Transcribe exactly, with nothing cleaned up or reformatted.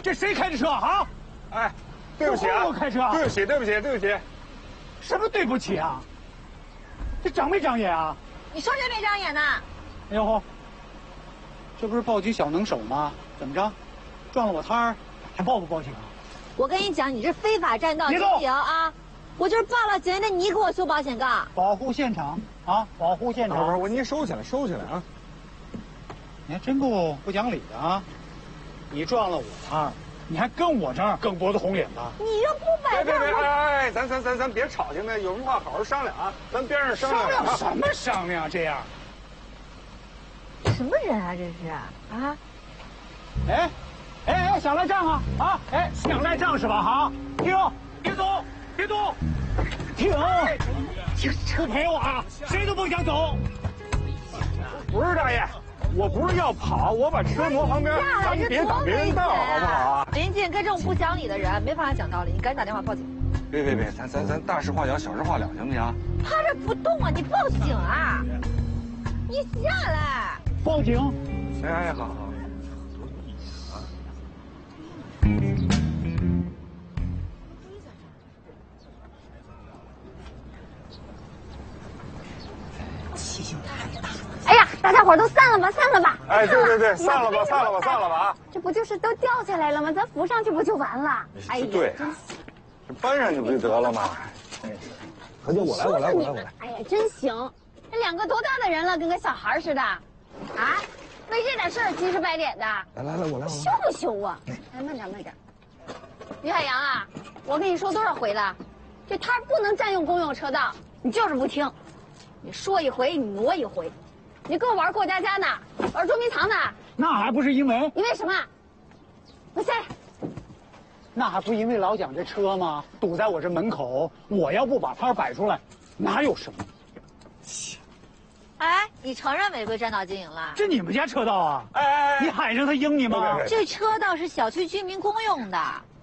这谁开的车啊？ 哎，对不起啊， 我开车。 对不起，对不起，对不起。 什么对不起啊？这长没长眼啊？ 你说谁没长眼呢？ 哎呦，这不是暴击小能手吗？怎么着，撞了我摊儿，还报不报警啊？ 我跟你讲，你这非法占道经营啊！我就是报了警，那你给我修保险杠。 保护现场啊！保护现场。 不是，我你收起来，收起来啊！ 你还真够不讲理的啊！你撞了我摊儿，你还跟我这儿梗脖子红脸的。 你又不摆别别别！ 账， 哎哎，咱咱咱咱别吵行吗？有什么话好好商量啊！咱边上商量。 商量什么商量？这样。 什么人啊？这是啊！ 哎，哎哎，想赖账啊啊！哎，想赖账是吧？哈，停，别动，别动，停，停车赔我啊！谁都甭想走。 不是大爷，我不是要跑，我把车挪旁边，咱们别挡别人道，好不好啊？ 林静跟这种不讲理的人没法讲道理，你赶紧打电话报警。 别别别，咱咱咱大事化小，小事化了，行不行？ 趴着不动啊！你报警啊！你下来。 报警！ 哎哎，好好。 气性太大了！哎呀，大家伙都散了吧，散了吧！ 哎，对对对，散了吧，散了吧，散了吧啊！ 这不就是都掉下来了吗？咱扶上去不就完了？ 哎呀，对，这搬上去不就得了吗？哎，何姐，我来，我来，我来，我来！ 哎呀，真行！这两个多大的人了，跟个小孩似的，啊？为这点事儿急赤白脸的。 来来来，我来，我来。 羞不羞啊？哎，慢点，慢点。于海洋啊，我跟你说多少回了，这摊不能占用公用车道，你就是不听。你说一回，你挪一回，你跟我玩过家家呢，玩捉迷藏呢。 那还不是因为？ 因为什么？我下来。 那还不因为老蒋这车吗？堵在我这门口，我要不把摊摆出来，哪有什么？ 哎，你承认违规占道经营了？ 这你们家车道啊？哎哎哎，你喊上他应你吗？ 这车道是小区居民公用的，